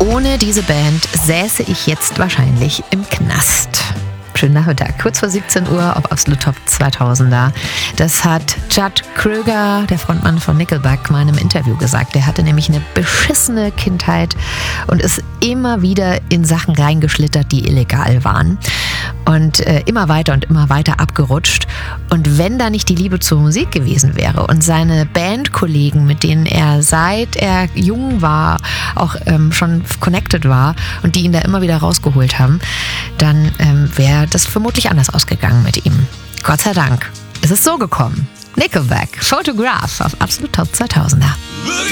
Ohne diese Band säße ich jetzt wahrscheinlich im Knast. Schönen Nachmittag, kurz vor 17 Uhr auf Absolut Top 2000er. Das hat Judd Kröger, der Frontmann von Nickelback, mal in einem Interview gesagt. Der hatte nämlich eine beschissene Kindheit und ist immer wieder in Sachen reingeschlittert, die illegal waren. Und immer weiter abgerutscht. Und wenn da nicht die Liebe zur Musik gewesen wäre und seine Bandkollegen, mit denen er seit er jung war, auch schon connected war und die ihn da immer wieder rausgeholt haben, dann wäre das vermutlich anders ausgegangen mit ihm. Gott sei Dank ist es so gekommen. Nickelback, Photograph auf Absolut Top 2000er.